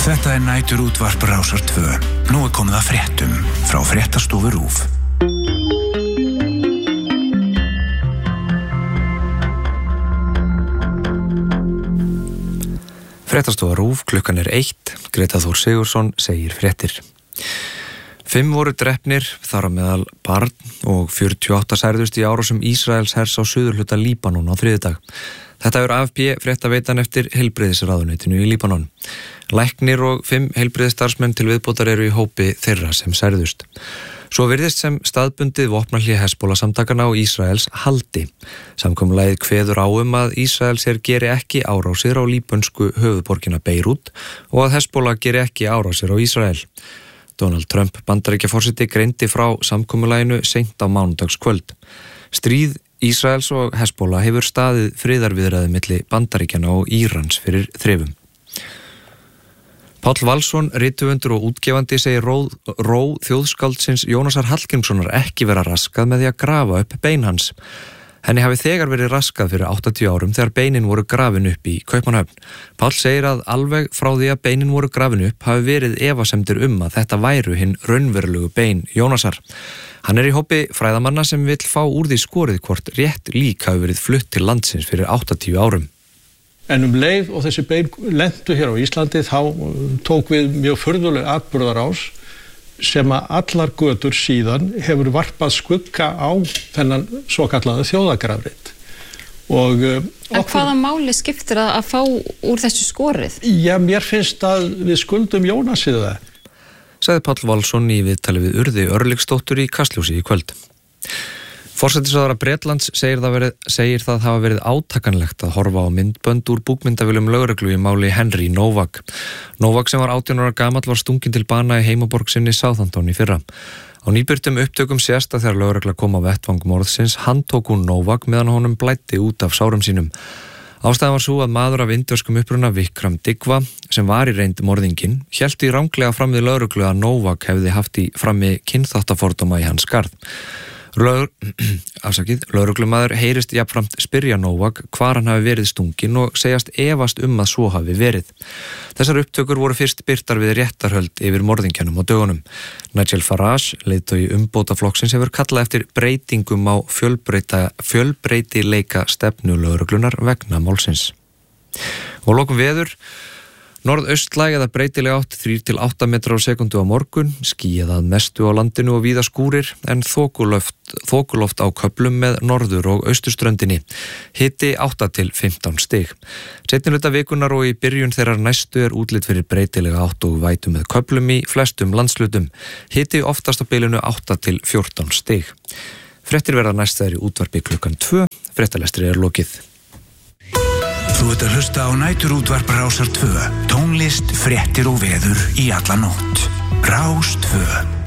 Þetta næturútvarp Rásar 2. Nú komið að fréttum frá Fréttastofu RÚV. Fréttastofa RÚV, klukkan 1. Greta Þór Sigurðsson segir fréttir. 5 voru drepnir, þar á meðal barn og 48 særðust í árásum Ísraels hers á suðurhluta Líbanon á þriðjudag. Þetta er AFP fréttaveitan eftir heilbrigðisráðuneytinu í Líbanon. Læknir og 5 heilbrigðisstarfsmenn til viðbótar eru í hópi þeirra sem særðust. Svo virðist sem staðbundið vopnahlé Hezbollah-samtakana á Ísraels haldi. Samkomulagið kveður á að Ísraelsher geri ekki árásir á líbönsku höfuðborgina Beirút og að Hezbollah geri ekki árásir á Ísrael. Donald Trump Bandaríkjaforseti greindi frá samkomulaginu seint á mánudagskvöld. Stríð Ísraels og Hezbollah hefur staðið friðarviðræði milli Bandaríkjanna og Írans fyrir þrifum. Páll Valsson, rithöfundur og útgefandi, segir ró þjóðskáldsins Jónasar Hallgrímssonar ekki vera raskað með því að grafa upp bein hans. Henni hafi þegar verið raskað fyrir 80 árum þegar beinin voru grafin upp í Kaupmannahöfn. Páll segir að alveg frá því að beinin voru grafin upp hafi verið efasemdir að þetta væru hinn raunverulegu bein Jónasar. Hann er í hópi fræðamanna sem vill fá úr því skorið hvort rétt lík hafi verið flutt til landsins fyrir 80 árum. En leið og þessi bein lentu hér á Íslandi þá tók við mjög furðuleg atburðarás sem að allar götur síðan hefur varpað skugga á þennan svokallaða þjóðagrafrit. En hvaða máli skiptir að fá úr þessu skorið? Já, mér finnst að við skuldum Jónasi það. Sagði Páll Valsson í viðtali við Urði Örlygsdóttur í Kastljósi í kvöld. Forsætisráðherra Bretlands segir það hafa verið átakanlegt að horfa á myndbönd úr búkmyndavélum lögreglu í máli Henry Novak. Novak sem var 18 ára gamall var stunginn til bana í heimaborg sinni Southampton í fyrra. Á nýbirtum upptökum sést að þegar lögregla kom á vettvang morðsins handtók hún Novak meðan honum blæddi út af sárum sínum. Ástæðan var svo að maður af indverskum uppruna Vikram Digva, sem var í reynd morðinginn, hélt í ranglega fram við lögreglu að Novak hefði haft í frammi kynþáttafordóma í hans garð. Lögreglumaður heyrist jafnframt spyrja Novak hvar hann hafi verið stunginn og segjast efast að svo hafi verið. Þessar upptökur voru fyrst birtar við réttarhöld yfir morðingjanum á dögunum. Nigel Farage, leiðtogi umbótaflokksins, hefur kallað eftir breytingum á fjölbreytileika stefnu lögreglunar vegna málsins. Og lokum veður. Norðaustlæg eða breytileg átt 3-8 metrar á sekundu á morgun, skýjað að mestu á landinu og víða skúrir, en þokuloft á köflum með norður- og austurströndinni. Hiti 8-15 stig. Seinni hluta vikunar og í byrjun þeirrar næstu er útlit fyrir breytilega átt og vætu með köflum í flestum landslutum. Hiti oftast á bilinu 8-14 stig. Fréttir verða næstæðir í útvarpi klukkan 2. Fréttalestri er lokið. Þú ert að hlusta á næturútvarp Rásar 2. Tónlist, fréttir og veður í alla nótt. Rás 2.